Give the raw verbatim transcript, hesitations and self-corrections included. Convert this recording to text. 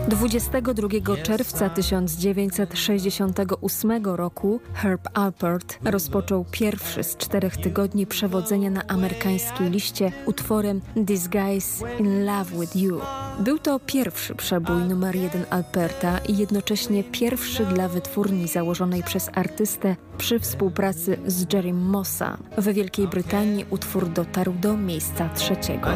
dwudziestego drugiego czerwca tysiąc dziewięćset sześćdziesiątego ósmego roku Herb Alpert rozpoczął pierwszy z czterech tygodni przewodzenia na amerykańskiej liście utworem Disguise in Love with You. Był to pierwszy przebój numer jeden Alperta i jednocześnie pierwszy dla wytwórni założonej przez artystę przy współpracy z Jerrym Mossa. W Wielkiej Brytanii utwór dotarł do miejsca trzeciego.